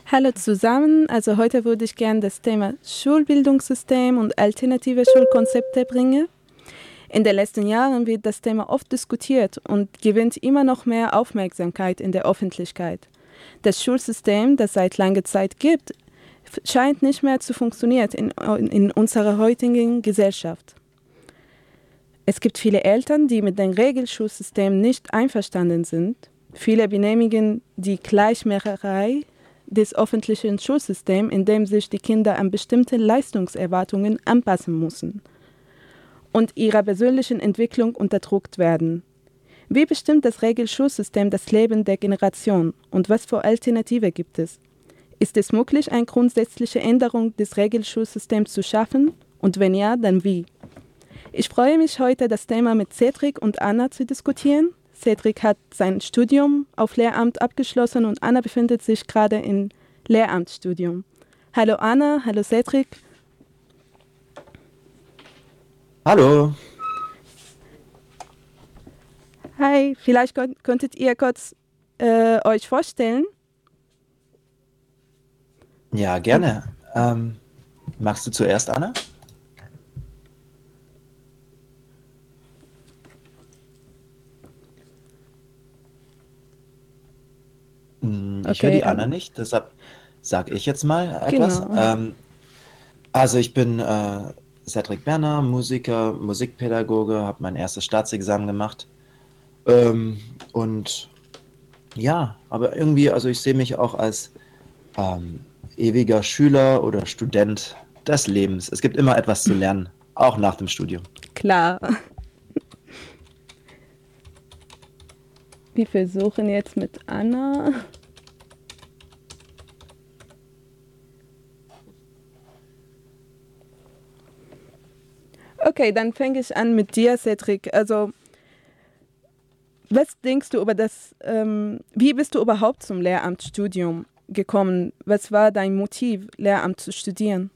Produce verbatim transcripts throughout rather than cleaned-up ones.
Hallo zusammen, also heute würde ich gerne das Thema Schulbildungssystem und alternative Schulkonzepte bringen. In den letzten Jahren wird das Thema oft diskutiert und gewinnt immer noch mehr Aufmerksamkeit in der Öffentlichkeit. Das Schulsystem, das seit langer Zeit gibt, scheint nicht mehr zu funktionieren in, in unserer heutigen Gesellschaft. Es gibt viele Eltern, die mit dem Regelschulsystem nicht einverstanden sind. Viele benehmigen die Gleichmacherei des öffentlichen Schulsystems, in dem sich die Kinder an bestimmte Leistungserwartungen anpassen müssen und ihrer persönlichen Entwicklung unterdrückt werden. Wie bestimmt das Regelschulsystem das Leben der Generation und was für Alternativen gibt es? Ist es möglich, eine grundsätzliche Änderung des Regelschulsystems zu schaffen? Und wenn ja, dann wie? Ich freue mich heute, das Thema mit Cedric und Anna zu diskutieren. Cedric hat sein Studium auf Lehramt abgeschlossen und Anna befindet sich gerade im Lehramtsstudium. Hallo Anna, hallo Cedric. Hallo. Hi, vielleicht könnt, könntet ihr kurz äh, euch vorstellen? Ja, gerne. Ähm, magst du zuerst, Anna? Hm, Ich höre Okay, die Anna ähm, nicht, deshalb sage ich jetzt mal etwas. genau. Ähm, also ich bin äh, Cedric Berner, Musiker, Musikpädagoge, habe mein erstes Staatsexamen gemacht. Ähm, und ja, aber irgendwie, also ich sehe mich auch als ähm, ewiger Schüler oder Student des Lebens. Es gibt immer etwas zu lernen, auch nach dem Studium. Klar. Wir versuchen jetzt mit Anna. Okay, dann fange ich an mit dir, Cedric. Also, was denkst du über das, ähm, wie bist du überhaupt zum Lehramtsstudium gekommen? Was war dein Motiv, Lehramt zu studieren?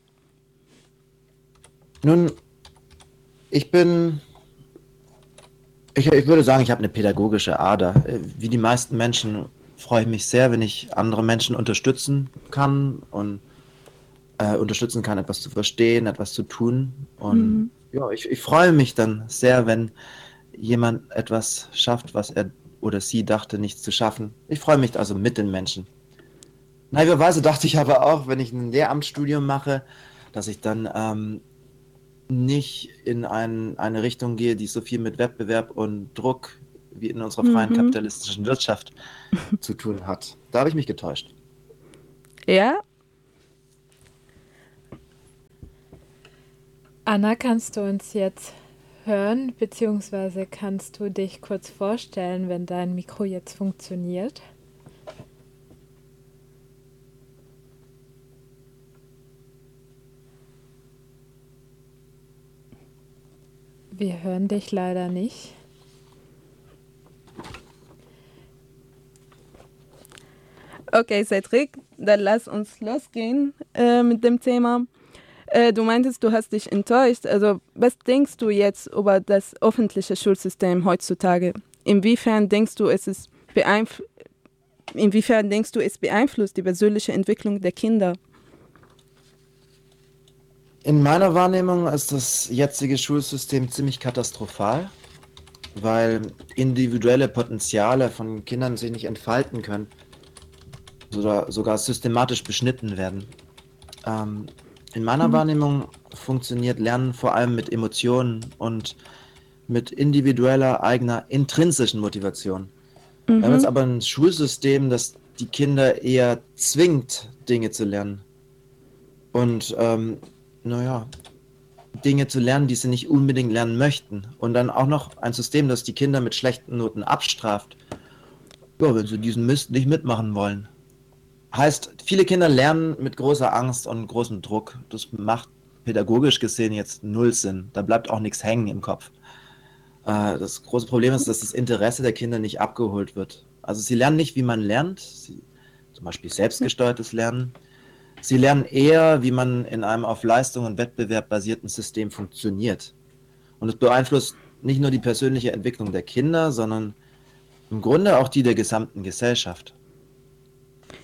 Nun, ich bin Ich, ich würde sagen, ich habe eine pädagogische Ader. Äh, Wie die meisten Menschen freue ich mich sehr, wenn ich andere Menschen unterstützen kann und äh, unterstützen kann, etwas zu verstehen, etwas zu tun. Und Mhm. ja, ich, ich freue mich dann sehr, wenn jemand etwas schafft, was er oder sie dachte, nicht zu schaffen. Ich freue mich also mit den Menschen. Naiverweise dachte ich aber auch, wenn ich ein Lehramtsstudium mache, dass ich dann ähm, nicht in ein, eine Richtung gehe, die so viel mit Wettbewerb und Druck wie in unserer freien Mhm. kapitalistischen Wirtschaft zu tun hat. Da habe ich mich getäuscht. Ja, Anna, kannst du uns jetzt hören, beziehungsweise kannst du dich kurz vorstellen, wenn dein Mikro jetzt funktioniert? Wir hören dich leider nicht. okay, Cedric, dann lass uns losgehen äh, mit dem Thema. Äh, du meintest, du hast dich enttäuscht. Also, was denkst du jetzt über das öffentliche Schulsystem heutzutage? Inwiefern denkst du, es ist beeinf Inwiefern denkst du, es beeinflusst die persönliche Entwicklung der Kinder? In meiner Wahrnehmung ist das jetzige Schulsystem ziemlich katastrophal, weil individuelle Potenziale von Kindern sich nicht entfalten können oder sogar systematisch beschnitten werden. Ähm, in meiner Mhm. Wahrnehmung funktioniert Lernen vor allem mit Emotionen und mit individueller, eigener, intrinsischen Motivation. Wir haben jetzt Mhm. aber ein Schulsystem, das die Kinder eher zwingt, Dinge zu lernen. Und ähm, naja, Dinge zu lernen, die sie nicht unbedingt lernen möchten. Und dann auch noch ein System, das die Kinder mit schlechten Noten abstraft, ja, wenn sie diesen Mist nicht mitmachen wollen. Heißt, viele Kinder lernen mit großer Angst und großem Druck. Das macht pädagogisch gesehen jetzt null Sinn. Da bleibt auch nichts hängen im Kopf. Äh, das große Problem ist, dass das Interesse der Kinder nicht abgeholt wird. Also sie lernen nicht, wie man lernt, sie, zum Beispiel selbstgesteuertes Lernen. Sie lernen eher, wie man in einem auf Leistung und Wettbewerb basierten System funktioniert. Und es beeinflusst nicht nur die persönliche Entwicklung der Kinder, sondern im Grunde auch die der gesamten Gesellschaft.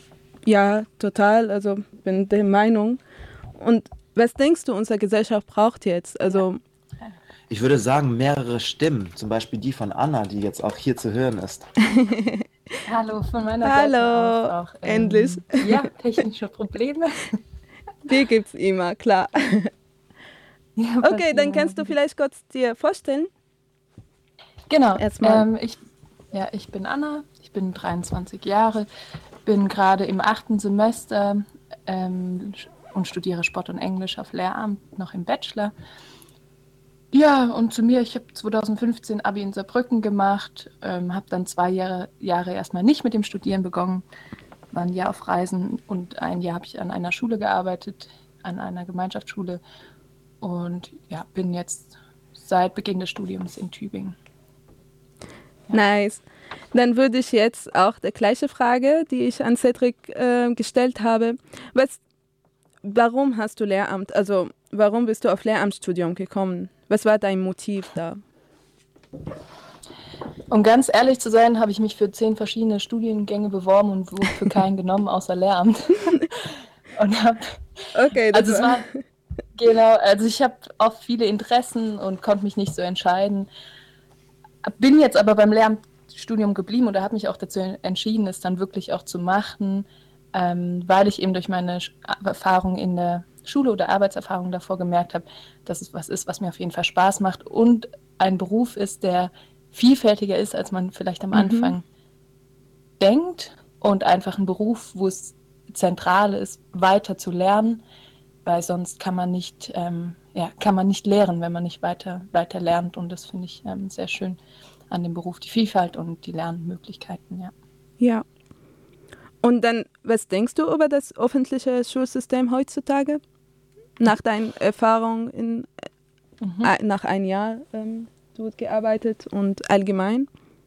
Ja, total. Also bin der Meinung. Und was denkst du, unsere Gesellschaft braucht jetzt? Also Ich würde sagen, mehrere Stimmen, zum Beispiel die von Anna, die jetzt auch hier zu hören ist. Hallo, von meiner Seite aus hallo, auch. endlich. Ähm, ja, technische Probleme. Die gibt's immer, klar. Ja, Okay, passieren dann immer kannst du wieder. vielleicht kurz dir vorstellen. Genau, Erstmal. ähm, ich, ja, ich bin Anna, ich bin dreiundzwanzig Jahre, bin gerade im achten Semester ähm, und studiere Sport und Englisch auf Lehramt, noch im Bachelor. Ja, und zu mir, ich habe zweitausendfünfzehn Abi in Saarbrücken gemacht, ähm, habe dann zwei Jahre, Jahre erstmal nicht mit dem Studieren begonnen, war ein Jahr auf Reisen und ein Jahr habe ich an einer Schule gearbeitet, an einer Gemeinschaftsschule und ja, bin jetzt seit Beginn des Studiums in Tübingen. Ja. Nice. Dann würde ich jetzt auch die gleiche Frage, die ich an Cedric äh, gestellt habe. Was, warum hast du Lehramt? Also warum bist du auf Lehramtsstudium gekommen? Was war dein Motiv da? Um ganz ehrlich zu sein, habe ich mich für zehn verschiedene Studiengänge beworben und wurde für keinen genommen, außer Lehramt. Und hab, Okay, das also es war... war, genau, also ich habe oft viele Interessen und konnte mich nicht so entscheiden. Bin jetzt aber beim Lehramtsstudium geblieben oder habe mich auch dazu entschieden, es dann wirklich auch zu machen, ähm, weil ich eben durch meine Sch- Erfahrung in der Schule oder Arbeitserfahrung davor gemerkt habe, dass es was ist, was mir auf jeden Fall Spaß macht und ein Beruf ist, der vielfältiger ist, als man vielleicht am Mhm. Anfang denkt und einfach ein Beruf, wo es zentral ist, weiter zu lernen, weil sonst kann man nicht, ähm, ja, kann man nicht lehren, wenn man nicht weiter, weiter lernt und das finde ich ähm, sehr schön an dem Beruf, die Vielfalt und die Lernmöglichkeiten, ja. Ja. Und dann, was denkst du über das öffentliche Schulsystem heutzutage? Nach deiner Erfahrung in, Mhm. äh, nach einem Jahr ähm, dort gearbeitet und allgemein?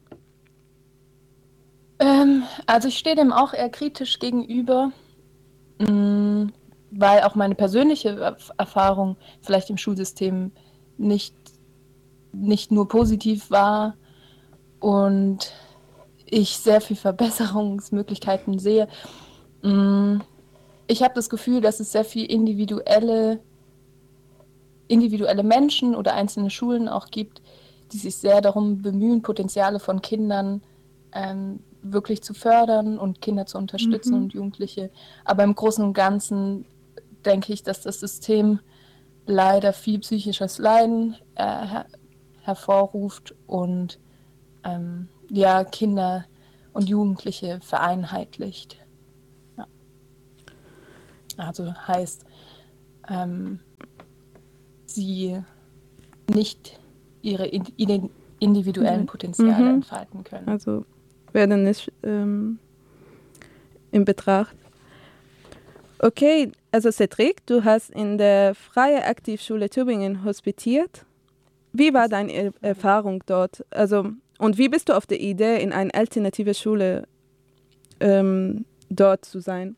Ähm, also ich stehe dem auch eher kritisch gegenüber, mh, weil auch meine persönliche Erf- Erfahrung vielleicht im Schulsystem nicht, nicht nur positiv war und ich sehr viel Verbesserungsmöglichkeiten sehe. Mh, Ich habe das Gefühl, dass es sehr viel individuelle, individuelle Menschen oder einzelne Schulen auch gibt, die sich sehr darum bemühen, Potenziale von Kindern ähm, wirklich zu fördern und Kinder zu unterstützen Mhm. und Jugendliche. Aber im Großen und Ganzen denke ich, dass das System leider viel psychisches Leiden äh, her hervorruft und ähm, ja, Kinder und Jugendliche vereinheitlicht. Ja. Also heißt, ähm, sie nicht ihre in- individuellen Potenziale Mhm. entfalten können. Also werden nicht ähm, in Betracht. Okay, also Cedric, du hast in der Freie Aktivschule Tübingen hospitiert. Wie war deine Er- Erfahrung dort? Also, und wie bist du auf die Idee, in eine alternative Schule ähm, dort zu sein?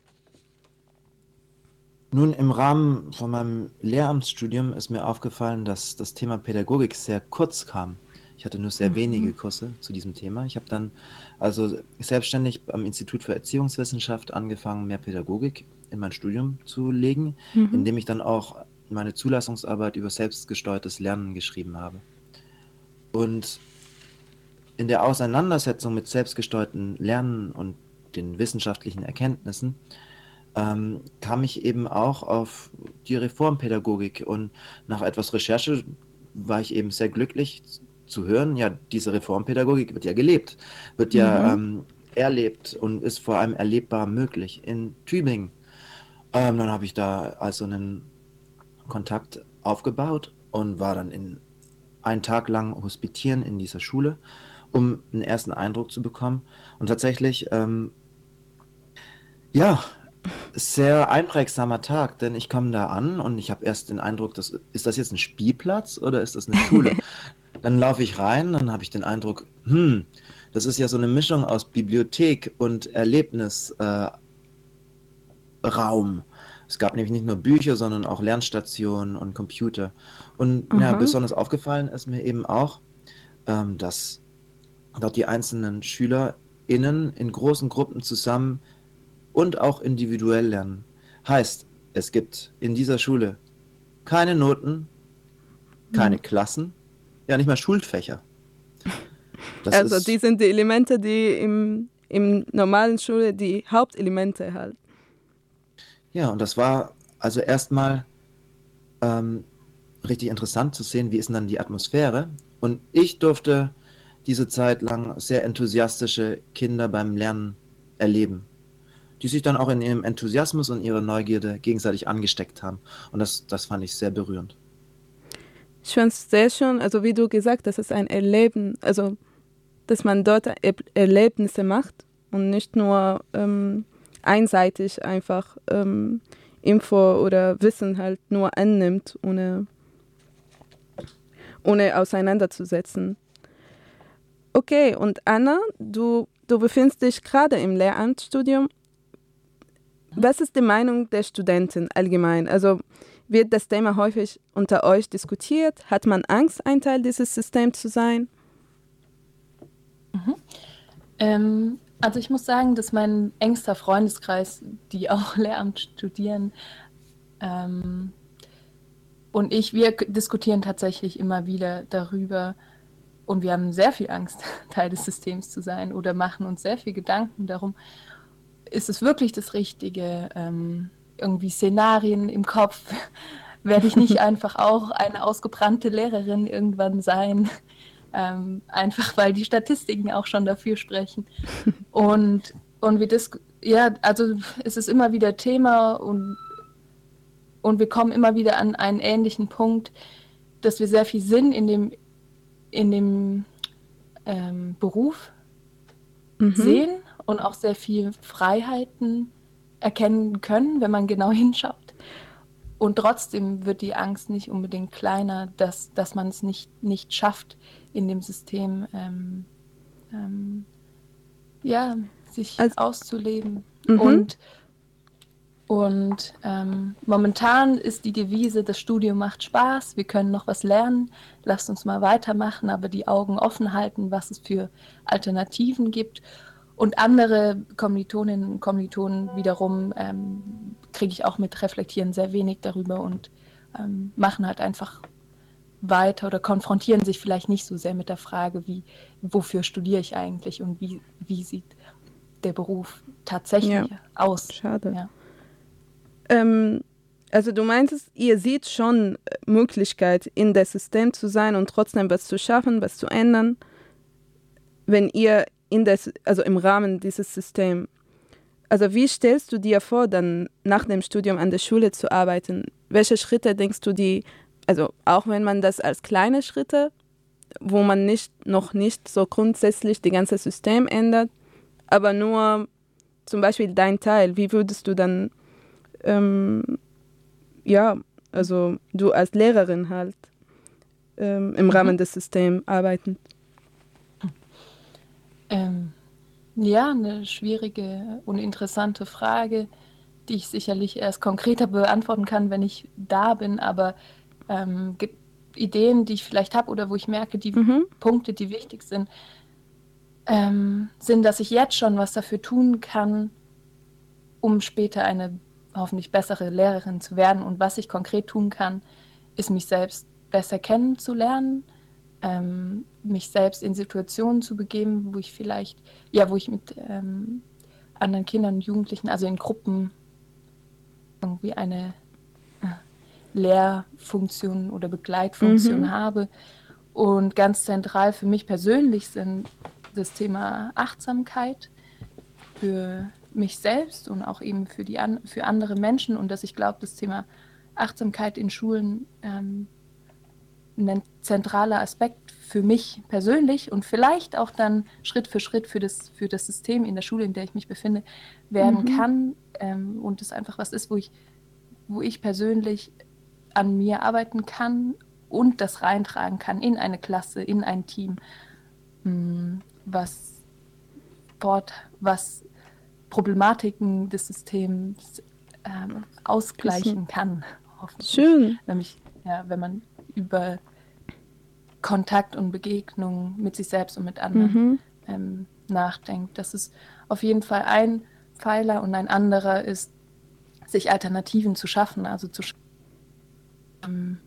Nun, im Rahmen von meinem Lehramtsstudium ist mir aufgefallen, dass das Thema Pädagogik sehr kurz kam. Ich hatte nur sehr wenige Kurse zu diesem Thema. Ich habe dann also selbstständig am Institut für Erziehungswissenschaft angefangen, mehr Pädagogik in mein Studium zu legen, Mhm. indem ich dann auch meine Zulassungsarbeit über selbstgesteuertes Lernen geschrieben habe. Und in der Auseinandersetzung mit selbstgesteuertem Lernen und den wissenschaftlichen Erkenntnissen ähm, kam ich eben auch auf die Reformpädagogik und nach etwas Recherche war ich eben sehr glücklich zu hören, ja, diese Reformpädagogik wird ja gelebt, wird ja Mhm. ähm, erlebt und ist vor allem erlebbar möglich in Tübingen. Ähm, dann habe ich da also einen Kontakt aufgebaut und war dann in einen Tag lang hospitieren in dieser Schule, um einen ersten Eindruck zu bekommen. Und tatsächlich, ähm, ja, sehr einprägsamer Tag, denn ich komme da an und ich habe erst den Eindruck, dass, ist das jetzt ein Spielplatz oder ist das eine Schule? Dann laufe ich rein, dann habe ich den Eindruck, hm, das ist ja so eine Mischung aus Bibliothek und Erlebnisraum. Äh, Raum. Es gab nämlich nicht nur Bücher, sondern auch Lernstationen und Computer. Und ja, Aha. besonders aufgefallen ist mir eben auch, ähm, dass dort die einzelnen SchülerInnen in großen Gruppen zusammen und auch individuell lernen. Heißt, es gibt in dieser Schule keine Noten, keine Mhm. Klassen, ja nicht mal Schulfächer. Das Also ist, die sind die Elemente, die im, im normalen Schule die Hauptelemente halt. ja, und das war also erstmal ähm, richtig interessant zu sehen, wie ist denn dann die Atmosphäre. Und ich durfte diese Zeit lang sehr enthusiastische Kinder beim Lernen erleben, die sich dann auch in ihrem Enthusiasmus und ihrer Neugierde gegenseitig angesteckt haben. Und das, das fand ich sehr berührend. Ich fand es sehr schön, also wie du gesagt hast, es ist ein Erleben, also dass man dort Er Erlebnisse macht und nicht nur ähm, einseitig einfach ähm, Info oder Wissen halt nur annimmt, ohne, ohne auseinanderzusetzen. Okay, und Anna, du, du befindest dich gerade im Lehramtsstudium. Was ist die Meinung der Studenten allgemein? Also wird das Thema häufig unter euch diskutiert? Hat man Angst, ein Teil dieses Systems zu sein? Mhm. Ähm, also ich muss sagen, dass mein engster Freundeskreis, die auch Lehramt studieren, ähm, und ich, wir k- diskutieren tatsächlich immer wieder darüber und wir haben sehr viel Angst, Teil des Systems zu sein oder machen uns sehr viel Gedanken darum, ist es wirklich das Richtige? Ähm, irgendwie Szenarien im Kopf. Werde ich nicht einfach auch eine ausgebrannte Lehrerin irgendwann sein? Ähm, einfach weil die Statistiken auch schon dafür sprechen. Und, und wir dis ja, also es ist immer wieder Thema und, und wir kommen immer wieder an einen ähnlichen Punkt, dass wir sehr viel Sinn in dem, in dem ähm, Beruf Mhm. sehen und auch sehr viel Freiheiten erkennen können, wenn man genau hinschaut. Und trotzdem wird die Angst nicht unbedingt kleiner, dass, dass man es nicht, nicht schafft, in dem System ähm, ähm, ja, sich Also, auszuleben. mhm. Und, und ähm, momentan ist die Devise, das Studium macht Spaß, wir können noch was lernen, lasst uns mal weitermachen, aber die Augen offen halten, was es für Alternativen gibt. Und andere Kommilitoninnen und Kommilitonen wiederum ähm, kriege ich auch mit, reflektieren sehr wenig darüber und ähm, machen halt einfach weiter oder konfrontieren sich vielleicht nicht so sehr mit der Frage, wie, wofür studiere ich eigentlich und wie, wie sieht der Beruf Ja, tatsächlich aus. schade. Ja. Ähm, also du meintest, ihr seht schon äh, Möglichkeit, in das System zu sein und trotzdem was zu schaffen, was zu ändern, wenn ihr in das, also im Rahmen dieses Systems. Also wie stellst du dir vor, dann nach dem Studium an der Schule zu arbeiten? Welche Schritte denkst du, die, also auch wenn man das als kleine Schritte, wo man nicht noch nicht so grundsätzlich das ganze System ändert, aber nur zum Beispiel dein Teil, wie würdest du dann ähm, ja, also du als Lehrerin halt ähm, im Rahmen Mhm. des Systems arbeiten. Ähm, ja, eine schwierige und interessante Frage, die ich sicherlich erst konkreter beantworten kann, wenn ich da bin, aber ähm, gibt Ideen, die ich vielleicht habe oder wo ich merke, die Mhm. Punkte, die wichtig sind, ähm, sind, dass ich jetzt schon was dafür tun kann, um später eine hoffentlich bessere Lehrerin zu werden. Und was ich konkret tun kann, ist mich selbst besser kennenzulernen, ähm, mich selbst in Situationen zu begeben, wo ich vielleicht, ja, wo ich mit ähm, anderen Kindern und Jugendlichen, also in Gruppen, irgendwie eine äh, Lehrfunktion oder Begleitfunktion Mhm. habe. Und ganz zentral für mich persönlich sind das Thema Achtsamkeit für mich selbst und auch eben für, die an, für andere Menschen und dass ich glaube, das Thema Achtsamkeit in Schulen ähm, ein zentraler Aspekt für mich persönlich und vielleicht auch dann Schritt für Schritt für das, für das System in der Schule, in der ich mich befinde, werden Mhm. kann ähm, und es einfach was ist, wo ich, wo ich persönlich an mir arbeiten kann und das reintragen kann in eine Klasse, in ein Team, mh, was Sport, was Problematiken des Systems ähm, Bisschen ausgleichen kann, hoffentlich. schön. Nämlich, ja, wenn man über Kontakt und Begegnung mit sich selbst und mit anderen Mhm. ähm, nachdenkt. Das ist auf jeden Fall ein Pfeiler und ein anderer ist, sich Alternativen zu schaffen, also zu sch- ähm,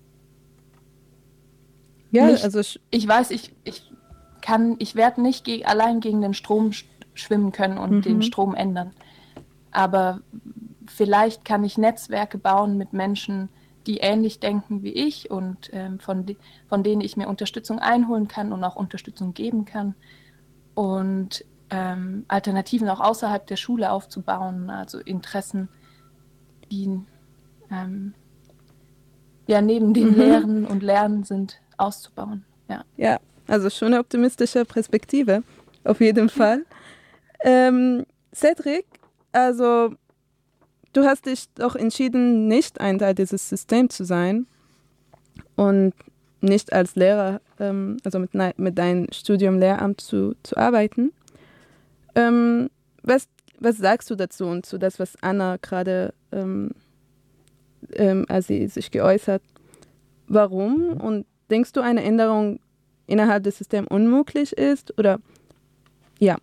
Ja, nicht, also sch- ich weiß, ich, ich kann, ich werde nicht ge allein gegen den Strom sch schwimmen können und den mhm. Strom ändern. Aber vielleicht kann ich Netzwerke bauen mit Menschen, die ähnlich denken wie ich und ähm, von, de von denen ich mir Unterstützung einholen kann und auch Unterstützung geben kann. Und ähm, Alternativen auch außerhalb der Schule aufzubauen, also Interessen, die ähm, ja neben den Mhm. Lehren und Lernen sind, auszubauen. Ja. Ja, also schon eine optimistische Perspektive, auf jeden Fall. Ähm, Cedric, also du hast dich doch entschieden, nicht ein Teil dieses Systems zu sein und nicht als Lehrer, ähm, also mit, nei- mit deinem Studium Lehramt zu, zu arbeiten. Ähm, was, was sagst du dazu und zu das, was Anna gerade, ähm, ähm, als sie sich geäußert, warum? Und denkst du, eine Änderung innerhalb des Systems unmöglich ist? Oder ja.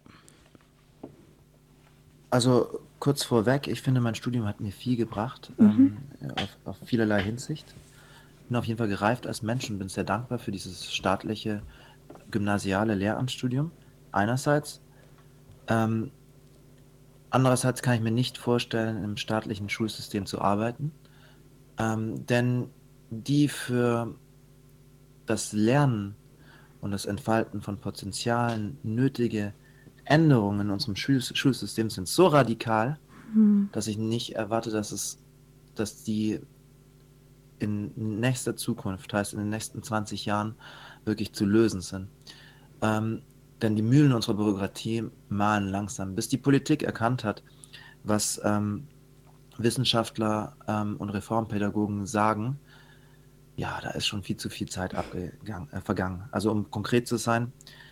Also kurz vorweg, ich finde, mein Studium hat mir viel gebracht, Mhm. ähm, auf, auf vielerlei Hinsicht. Bin auf jeden Fall gereift als Mensch und bin sehr dankbar für dieses staatliche gymnasiale Lehramtsstudium einerseits. Ähm, andererseits kann ich mir nicht vorstellen, im staatlichen Schulsystem zu arbeiten, ähm, denn die für das Lernen und das Entfalten von Potenzialen nötige Änderungen in unserem Schul Schulsystem sind so radikal, Mhm. dass ich nicht erwarte, dass es, dass die in nächster Zukunft, heißt in den nächsten zwanzig Jahren, wirklich zu lösen sind. Ähm, denn die Mühlen unserer Bürokratie mahlen langsam, bis die Politik erkannt hat, was ähm, Wissenschaftler ähm, und Reformpädagogen sagen. Ja, da ist schon viel zu viel Zeit abgegangen, äh, vergangen. Also um konkret zu sein,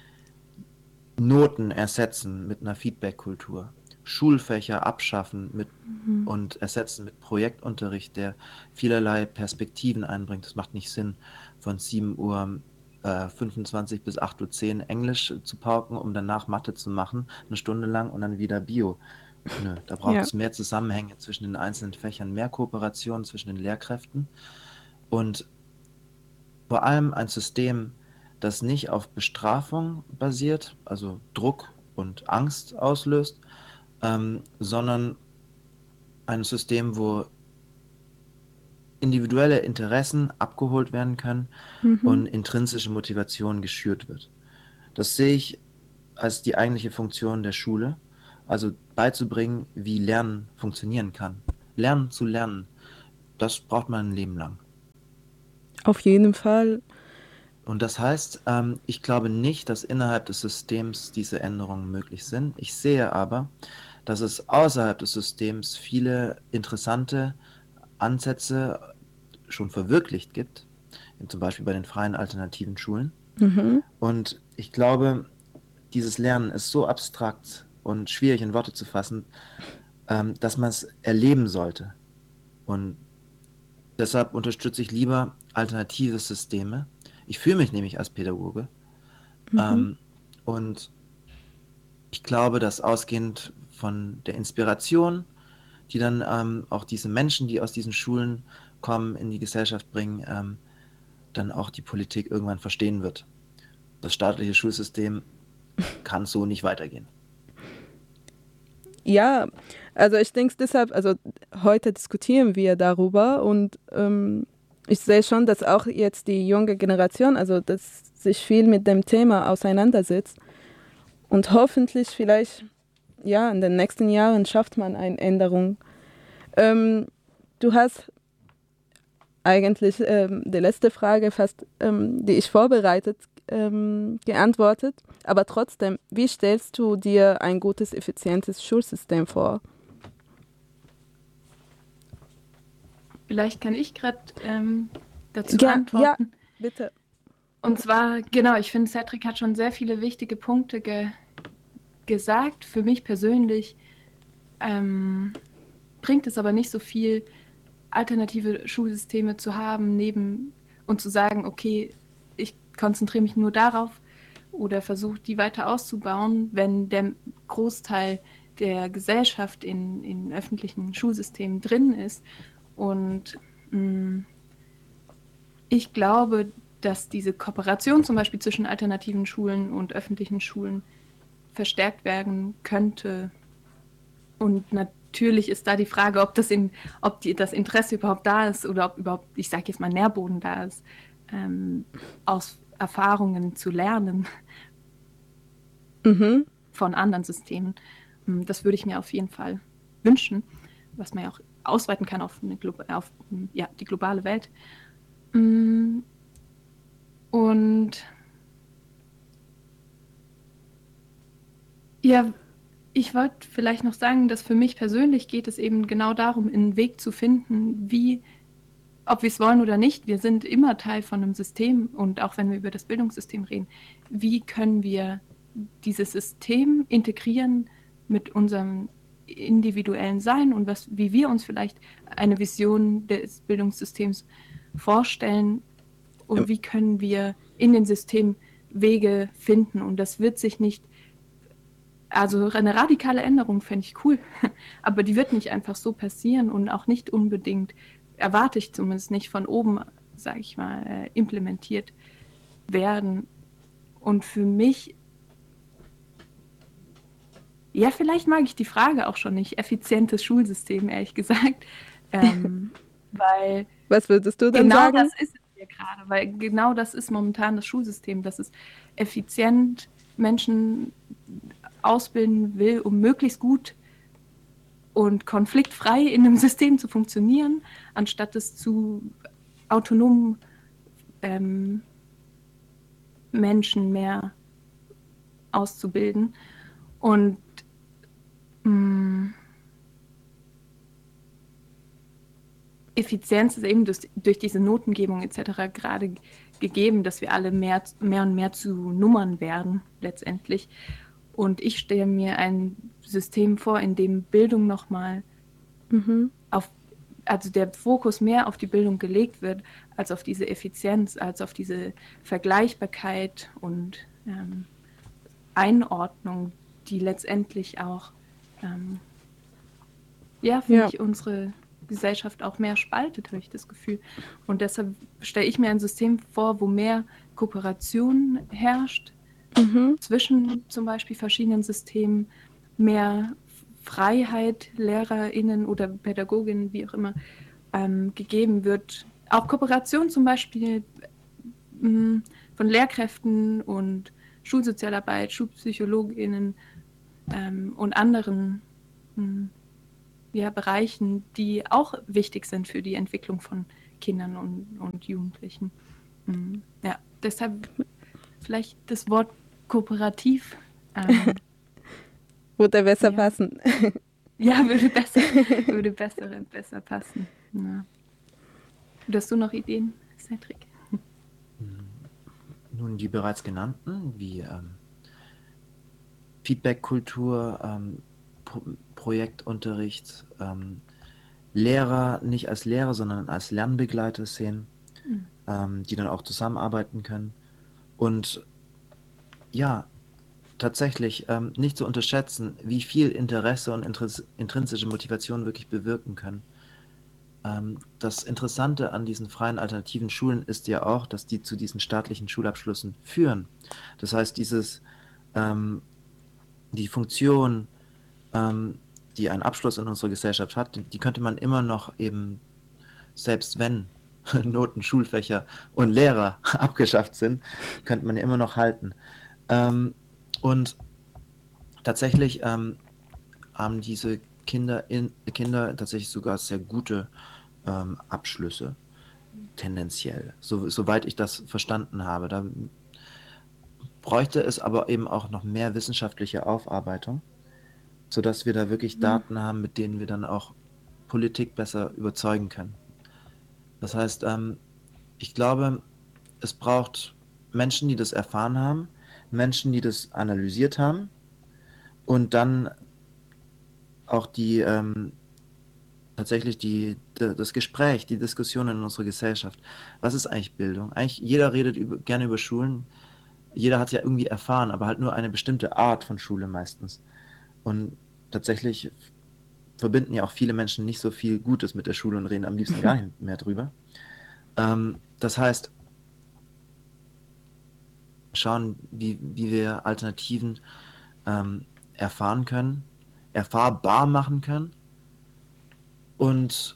Noten ersetzen mit einer Feedback-Kultur, Schulfächer abschaffen mit Mhm. und ersetzen mit Projektunterricht, der vielerlei Perspektiven einbringt. Es macht nicht Sinn, von sieben Uhr äh, fünfundzwanzig bis acht Uhr zehn Englisch zu pauken, um danach Mathe zu machen, eine Stunde lang und dann wieder Bio. Nö, da braucht Ja. es mehr Zusammenhänge zwischen den einzelnen Fächern, mehr Kooperation zwischen den Lehrkräften und vor allem ein System, das nicht auf Bestrafung basiert, also Druck und Angst auslöst, ähm, sondern ein System, wo individuelle Interessen abgeholt werden können Mhm. und intrinsische Motivation geschürt wird. Das sehe ich als die eigentliche Funktion der Schule, also beizubringen, wie Lernen funktionieren kann. Lernen zu lernen, das braucht man ein Leben lang. Auf jeden Fall. Und das heißt, ähm, ich glaube nicht, dass innerhalb des Systems diese Änderungen möglich sind. Ich sehe aber, dass es außerhalb des Systems viele interessante Ansätze schon verwirklicht gibt, zum Beispiel bei den freien alternativen Schulen. Mhm. Und ich glaube, dieses Lernen ist so abstrakt und schwierig in Worte zu fassen, ähm, dass man es erleben sollte. Und deshalb unterstütze ich lieber alternative Systeme. Ich fühle mich nämlich als Pädagoge. Mhm. Ähm, und ich glaube, dass ausgehend von der Inspiration, die dann ähm, auch diese Menschen, die aus diesen Schulen kommen, in die Gesellschaft bringen, ähm, dann auch die Politik irgendwann verstehen wird. Das staatliche Schulsystem kann so nicht weitergehen. Ja, also ich denke deshalb, also heute diskutieren wir darüber und ähm, ich sehe schon, dass auch jetzt die junge Generation, also dass sich viel mit dem Thema auseinandersetzt und hoffentlich vielleicht, ja, in den nächsten Jahren schafft man eine Änderung. Ähm, du hast eigentlich ähm, die letzte Frage fast, ähm, die ich vorbereitet, ähm, geantwortet. Aber trotzdem, wie stellst du dir ein gutes, effizientes Schulsystem vor? Vielleicht kann ich gerade ähm, dazu Ja, ja, antworten. bitte. Und zwar, genau, ich finde, Cedric hat schon sehr viele wichtige Punkte ge gesagt. Für mich persönlich ähm, bringt es aber nicht so viel, alternative Schulsysteme zu haben, neben und zu sagen, okay, ich konzentriere mich nur darauf oder versuche, die weiter auszubauen, wenn der Großteil der Gesellschaft in, in öffentlichen Schulsystemen drin ist. Und mh, ich glaube, dass diese Kooperation zum Beispiel zwischen alternativen Schulen und öffentlichen Schulen verstärkt werden könnte. Und natürlich ist da die Frage, ob das, in, ob die, das Interesse überhaupt da ist oder ob überhaupt, ich sage jetzt mal, Nährboden da ist, ähm, aus Erfahrungen zu lernen Mhm. von anderen Systemen. Das würde ich mir auf jeden Fall wünschen, was man ja auch ausweiten kann auf, eine, auf ja, die globale Welt. Und ja, ich wollte vielleicht noch sagen, dass für mich persönlich geht es eben genau darum, einen Weg zu finden, wie, ob wir es wollen oder nicht, wir sind immer Teil von einem System und auch wenn wir über das Bildungssystem reden, wie können wir dieses System integrieren mit unserem individuellen Sein und was, wie wir uns vielleicht eine Vision des Bildungssystems vorstellen und wie können wir in den System Wege finden. Und das wird sich nicht, also eine radikale Änderung fände ich cool, aber die wird nicht einfach so passieren und auch nicht unbedingt, erwarte ich zumindest nicht, von oben, sage ich mal, implementiert werden. Und für mich, ja, vielleicht mag ich die Frage auch schon nicht, effizientes Schulsystem, ehrlich gesagt, ähm, weil Was würdest du dann genau sagen? das ist es hier gerade, weil genau das ist momentan das Schulsystem, dass es effizient Menschen ausbilden will, um möglichst gut und konfliktfrei in einem System zu funktionieren, anstatt es zu autonomen ähm, Menschen mehr auszubilden. Und mh, Effizienz ist eben durch, durch diese Notengebung et cetera gerade gegeben, dass wir alle mehr, mehr und mehr zu Nummern werden, letztendlich. Und ich stelle mir ein System vor, in dem Bildung nochmal Mhm. auf, also der Fokus mehr auf die Bildung gelegt wird, als auf diese Effizienz, als auf diese Vergleichbarkeit und ähm, Einordnung, die letztendlich auch, ähm, ja, finde Ja. ich, unsere Gesellschaft auch mehr spaltet, habe ich das Gefühl. Und deshalb stelle ich mir ein System vor, wo mehr Kooperation herrscht, Mhm. zwischen zum Beispiel verschiedenen Systemen, mehr Freiheit LehrerInnen oder PädagogInnen, wie auch immer, ähm, gegeben wird. Auch Kooperation zum Beispiel mh, von Lehrkräften und Schulsozialarbeit, SchulpsychologInnen ähm, und anderen mh, ja, Bereichen, die auch wichtig sind für die Entwicklung von Kindern und, und Jugendlichen. Mhm. Ja, deshalb vielleicht das Wort kooperativ. Ähm, Würde besser ja. passen. ja, würde besser, würde besser, besser passen. Ja. Hast du noch Ideen, Cedric? Nun, die bereits genannten, wie ähm, Feedback-Kultur, ähm, Pro Projektunterricht, ähm, Lehrer nicht als Lehrer, sondern als Lernbegleiter sehen, Mhm. ähm, die dann auch zusammenarbeiten können. Und ja, tatsächlich ähm, nicht zu unterschätzen, wie viel Interesse und Intris intrinsische Motivation wirklich bewirken können. Ähm, das Interessante an diesen freien alternativen Schulen ist ja auch, dass die zu diesen staatlichen Schulabschlüssen führen. Das heißt, dieses, ähm, die Funktion, ähm, die ein Abschluss in unserer Gesellschaft hat, die, die könnte man immer noch eben, selbst wenn Noten, Schulfächer und Lehrer abgeschafft sind, könnte man ja immer noch halten. Ähm, und tatsächlich ähm, haben diese Kinder, in, Kinder tatsächlich sogar sehr gute ähm, Abschlüsse, tendenziell, so, soweit ich das verstanden habe. Da bräuchte es aber eben auch noch mehr wissenschaftliche Aufarbeitung, sodass wir da wirklich Daten haben, mit denen wir dann auch Politik besser überzeugen können. Das heißt, ähm, ich glaube, es braucht Menschen, die das erfahren haben, Menschen, die das analysiert haben und dann auch die ähm, tatsächlich die, d- das Gespräch, die Diskussion in unserer Gesellschaft. Was ist eigentlich Bildung? Eigentlich jeder redet über, gerne über Schulen. Jeder hat ja irgendwie erfahren, aber halt nur eine bestimmte Art von Schule meistens. Und tatsächlich verbinden ja auch viele Menschen nicht so viel Gutes mit der Schule und reden am liebsten gar nicht mehr drüber. Ähm, das heißt, schauen, wie, wie wir Alternativen ähm, erfahren können, erfahrbar machen können. Und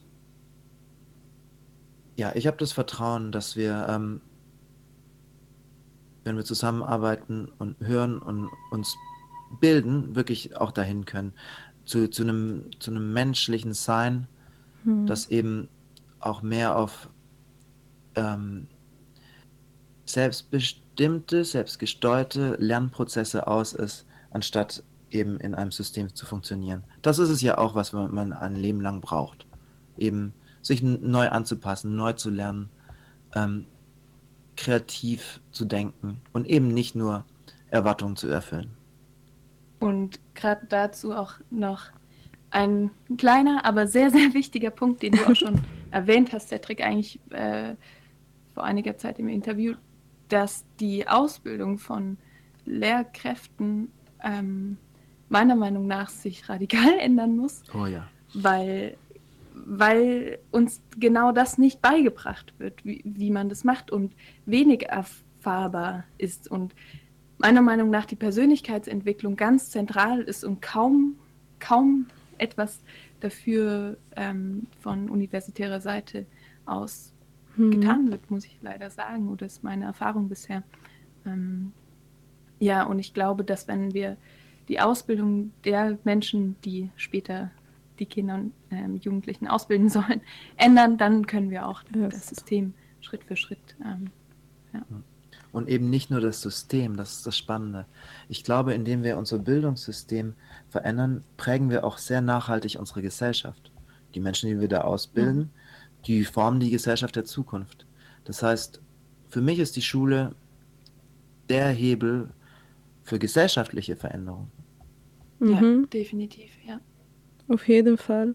ja, ich habe das Vertrauen, dass wir, ähm, wenn wir zusammenarbeiten und hören und uns bilden, wirklich auch dahin können, zu, zu einem, zu einem menschlichen Sein, Hm. das eben auch mehr auf ähm, selbstbestimmte, selbstgesteuerte Lernprozesse aus ist, anstatt eben in einem System zu funktionieren. Das ist es ja auch, was man, man ein Leben lang braucht. Eben sich n- neu anzupassen, neu zu lernen, ähm, kreativ zu denken und eben nicht nur Erwartungen zu erfüllen. Und gerade dazu auch noch ein kleiner, aber sehr, sehr wichtiger Punkt, den du auch schon erwähnt hast, Cedric, eigentlich äh, vor einiger Zeit im Interview, dass die Ausbildung von Lehrkräften ähm, meiner Meinung nach sich radikal ändern muss, Oh ja. weil, weil uns genau das nicht beigebracht wird, wie, wie man das macht und wenig erfahrbar ist und meiner Meinung nach die Persönlichkeitsentwicklung ganz zentral ist und kaum, kaum etwas dafür ähm, von universitärer Seite aus Hm. getan wird, muss ich leider sagen. Oder ist meine Erfahrung bisher. Ähm, ja, und ich glaube, dass wenn wir die Ausbildung der Menschen, die später die Kinder und ähm, Jugendlichen ausbilden sollen, ändern, dann können wir auch Yes. das System Schritt für Schritt ähm, ja. Und eben nicht nur das System, das ist das Spannende. Ich glaube, indem wir unser Bildungssystem verändern, prägen wir auch sehr nachhaltig unsere Gesellschaft. Die Menschen, die wir da ausbilden, Mhm. die formen die Gesellschaft der Zukunft. Das heißt, für mich ist die Schule der Hebel für gesellschaftliche Veränderung. Ja, Mhm. definitiv, ja. Auf jeden Fall.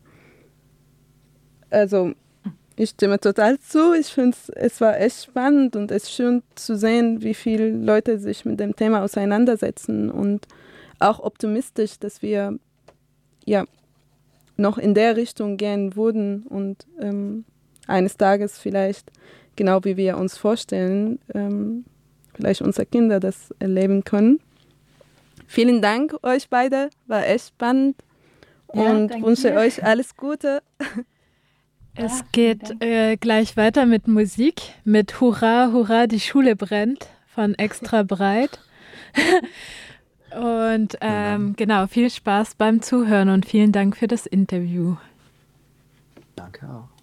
Also, ich stimme total zu. Ich finde, es war echt spannend und es ist schön zu sehen, wie viele Leute sich mit dem Thema auseinandersetzen und auch optimistisch, dass wir ja noch in der Richtung gehen würden und ähm, eines Tages vielleicht, genau wie wir uns vorstellen, ähm, vielleicht unsere Kinder das erleben können. Vielen Dank euch beide, war echt spannend Ja, und danke wünsche dir. euch alles Gute. Es Ja, vielen geht Dank. äh, gleich weiter mit Musik, mit Hurra, Hurra, die Schule brennt von Extra Breit. Und ähm, genau, viel Spaß beim Zuhören und vielen Dank für das Interview. Danke auch.